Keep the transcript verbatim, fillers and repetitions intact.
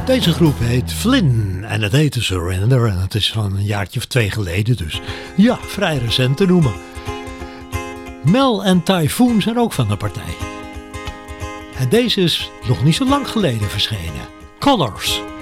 Deze groep heet Flynn en het heette Surrender en het is van een jaartje of twee geleden, dus ja, vrij recent te noemen. Mel en Typhoon zijn ook van de partij. En deze is nog niet zo lang geleden verschenen. Colors.